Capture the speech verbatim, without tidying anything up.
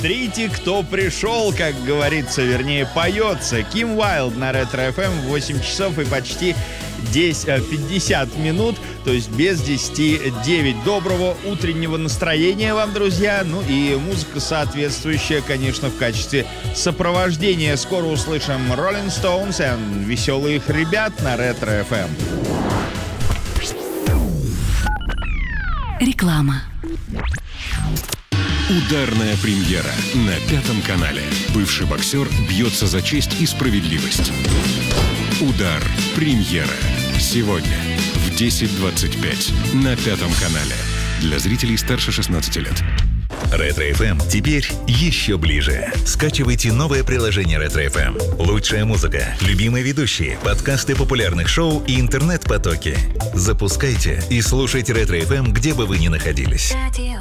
Смотрите, кто пришел, как говорится, вернее, поется. Ким Уайлд на Ретро эф эм, восемь часов и почти десять, пятьдесят минут, то есть без десяти девять. Доброго утреннего настроения вам, друзья. Ну и музыка соответствующая, конечно, в качестве сопровождения. Скоро услышим Rolling Stones и веселых ребят на Ретро эф эм. Реклама. Ударная премьера на Пятом канале. Бывший боксер бьется за честь и справедливость. Удар. Премьера. Сегодня в десять двадцать пять на Пятом канале. Для зрителей старше шестнадцати лет. Ретро эф эм теперь еще ближе. Скачивайте новое приложение Ретро эф эм. Лучшая музыка, любимые ведущие, подкасты популярных шоу и интернет-потоки. Запускайте и слушайте Ретро эф эм, где бы вы ни находились.